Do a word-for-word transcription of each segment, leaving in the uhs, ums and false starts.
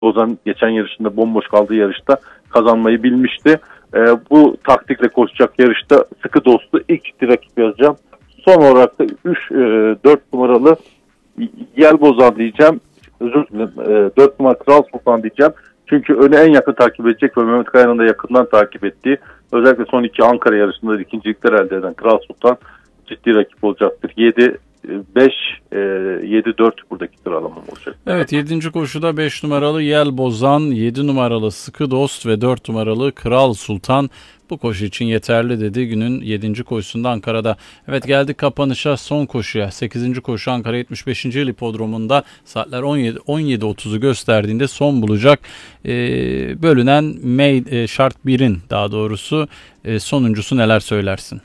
Ozan geçen yarışında bomboş kaldığı yarışta kazanmayı bilmişti. E, bu taktikle koşacak yarışta sıkı dostu ilk ciddi rakip yazacağım. Son olarak da üç dört numaralı Yelbozan diyeceğim. Özür dilerim. E, dört numara Kral Sultan diyeceğim. Çünkü öne en yakın takip edecek ve Mehmet Kaya'nın da yakından takip ettiği, özellikle son iki Ankara yarışında da ikincilikler elde eden Kral Sultan ciddi rakip olacaktır. yedi beş yedi dört buradaki sıralamam olacak. Evet, yedinci koşuda beş numaralı Yelbozan, yedi numaralı Sıkı Dost ve dört numaralı Kral Sultan bu koşu için yeterli dedi günün yedinci koşusunda Ankara'da. Evet, geldik kapanışa, son koşuya. sekizinci koşu Ankara yetmiş beşinci Yıl Hipodromu'nda saatler on yedi otuzu gösterdiğinde son bulacak. Ee, bölünen May, e, şart birin daha doğrusu e, sonuncusu neler söylersin?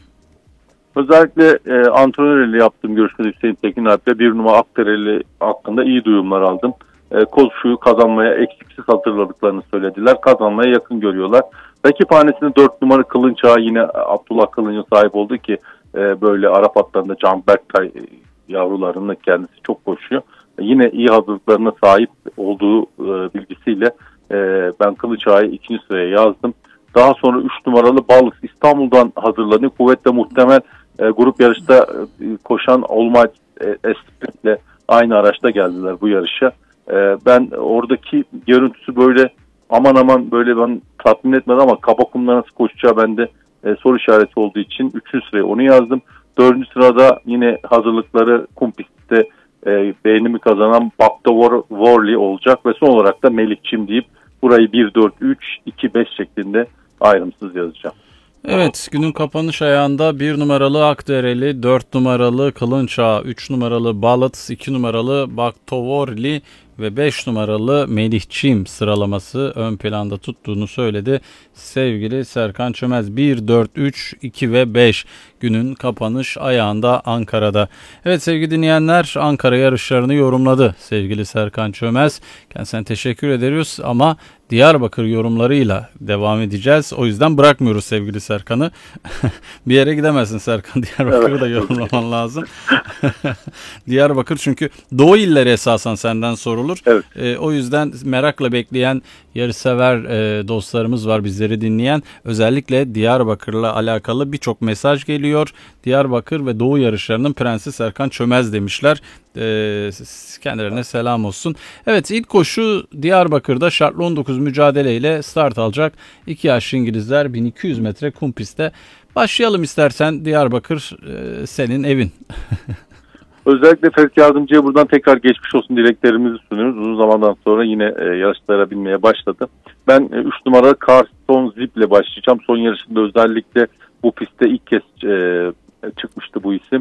Özellikle e, antrenörle yaptığım görüşmede Hüseyin Tekin abiyle bir numara Akdereli hakkında iyi duyumlar aldım. E, koşuyu kazanmaya eksiksiz hazırladıklarını söylediler. Kazanmaya yakın görüyorlar. Rakip hanesinde dört numara Kılınç Ağa, yine Abdullah Kılınç'ın sahip oldu ki e, böyle Arap atlarında Can Berktay yavrularının kendisi çok koşuyor. E, yine iyi hazırlıklarına sahip olduğu e, bilgisiyle e, ben Kılınç Ağa'yı ikinci sıraya yazdım. Daha sonra üç numaralı Balık İstanbul'dan hazırlanıyor. Kuvvetle muhtemel e, grup yarışta e, koşan Olmaz e, Esprit'le aynı araçta geldiler bu yarışa. E, ben oradaki görüntüsü böyle aman aman böyle ben tatmin etmedi ama Kabakum'da nasıl koşacağı bende e, soru işareti olduğu için üçüncü sıraya onu yazdım. dördüncü sırada yine hazırlıkları kum pistte e, beğenimi kazanan Bakta Worley olacak ve son olarak da Melikçim deyip burayı bir dört üç iki beş şeklinde ayrımsız yazacağım. Evet, günün kapanış ayağında bir numaralı Akdereli, dört numaralı Kılınç Ağa, üç numaralı Balıt, iki numaralı Baktovorli ve beş numaralı Melihçim sıralaması ön planda tuttuğunu söyledi sevgili Serkan Çömez. bir, dört, üç, iki ve beş günün kapanış ayağında Ankara'da. Evet sevgili dinleyenler, Ankara yarışlarını yorumladı sevgili Serkan Çömez. Kendisine teşekkür ederiz ama Diyarbakır yorumlarıyla devam edeceğiz. O yüzden bırakmıyoruz sevgili Serkan'ı. Bir yere gidemezsin Serkan. Diyarbakır'ı evet. da yorumlaman lazım. Diyarbakır çünkü Doğu illeri esasen senden sorulur. Evet. E, o yüzden merakla bekleyen yarışsever e, dostlarımız var, bizleri dinleyen. Özellikle Diyarbakır'la alakalı birçok mesaj geliyor. Diyarbakır ve Doğu yarışlarının Prensi Serkan Çömez demişler. E, kendilerine selam olsun. Evet, ilk koşu Diyarbakır'da şartlı on dokuz mücadeleyle start alacak. iki yaşlı İngilizler bin iki yüz metre kum pistte. Başlayalım istersen, Diyarbakır e, senin evin. Özellikle Ferit Yardımcı'ya buradan tekrar geçmiş olsun dileklerimizi sunuyoruz. Uzun zamandan sonra yine e, yarışlara binmeye başladı. Ben üç e, numara Carson Zip ile başlayacağım. Son yarışında özellikle bu pistte ilk kez e, çıkmıştı bu isim.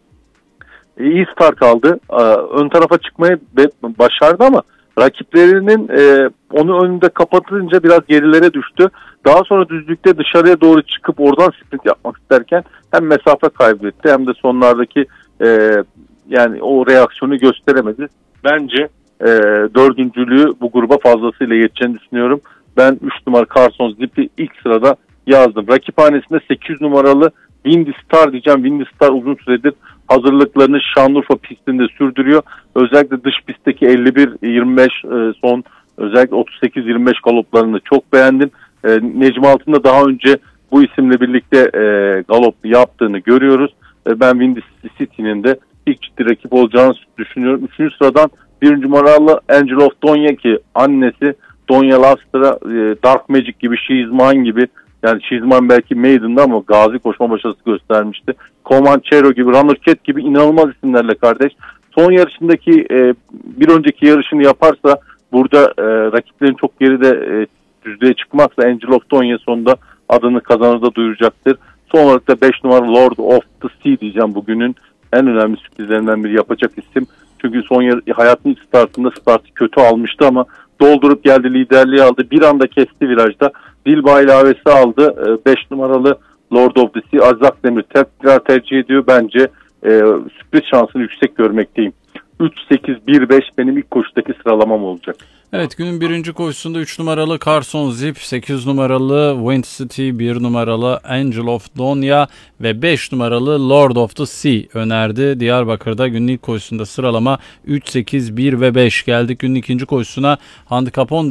E, iyi start aldı. E, ön tarafa çıkmayı başardı ama rakiplerinin e, onu önünde kapatınca biraz gerilere düştü. Daha sonra düzlükte dışarıya doğru çıkıp oradan sprint yapmak isterken hem mesafe kaybetti hem de sonlardaki e, yani o reaksiyonu gösteremedi. Bence e, dördüncülüğü bu gruba fazlasıyla yeteceğini düşünüyorum. Ben üç numara Carson Zip'i ilk sırada yazdım. Rakiphanesinde sekiz numaralı Windy Star diyeceğim. Windy Star uzun süredir hazırlıklarını Şanlıurfa pistinde sürdürüyor. Özellikle dış pistteki elli bir yirmi beş e, son özellikle otuz sekiz yirmi beş galoplarını çok beğendim. E, Necmi Altın'da daha önce bu isimle birlikte e, galop yaptığını görüyoruz. E, ben Windy City'nin de ilk ciddi rakip olacağını düşünüyorum. Üçüncü sıradan birinci numaralı Angel of Donya ki annesi Donya Lastra e, Dark Magic gibi, Şizman gibi, yani Şizman belki Maiden'da ama Gazi koşma başarısı göstermişti. Comanchero gibi, Runner Cat gibi inanılmaz isimlerle kardeş. Son yarışındaki e, bir önceki yarışını yaparsa burada e, rakiplerin çok geride e, düzlüğe çıkmazsa Angel of Donya sonunda adını kazanırda duyuracaktır. Son olarak da beş numara Lord of the Sea diyeceğim, bugünün en önemli sürprizlerinden biri yapacak isim. Çünkü son yer, hayatın ilk startında startı kötü almıştı ama doldurup geldi, liderliği aldı. Bir anda kesti virajda. Bilbao ilavesi aldı. beş numaralı Lord of the Sea Azak Demir tekrar tercih ediyor. Bence e, sürpriz şansını yüksek görmekteyim. üç sekiz bir beş benim ilk koşudaki sıralamam olacak. Evet, günün birinci koşusunda üç numaralı Carson Zip, sekiz numaralı Wind City, bir numaralı Angel of Donya ve beş numaralı Lord of the Sea önerdi. Diyarbakır'da günün ilk koşusunda sıralama üç, sekiz, bir ve beş. Geldik günün ikinci koşusuna. Handikap on